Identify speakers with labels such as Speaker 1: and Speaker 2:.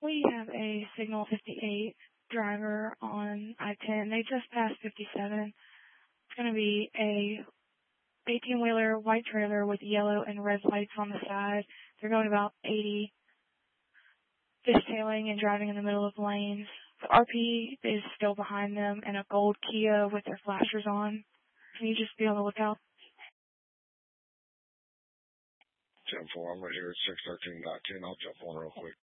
Speaker 1: We have a Signal 58 driver on I-10. They just passed 57. It's going to be a 18-wheeler white trailer with yellow and red lights on the side. They're going about 80, fishtailing and driving in the middle of lanes. The RP is still behind them and a gold Kia with their flashers on. Can you just be on the lookout?
Speaker 2: 10-4, I'm right here at 613.10. I'll jump on real quick.